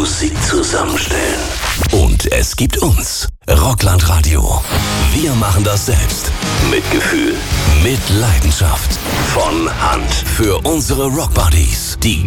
Musik zusammenstellen. Und es gibt uns, Rockland Radio. Wir machen das selbst. Mit Gefühl, mit Leidenschaft. Von Hand. Für unsere Rockbuddies. Die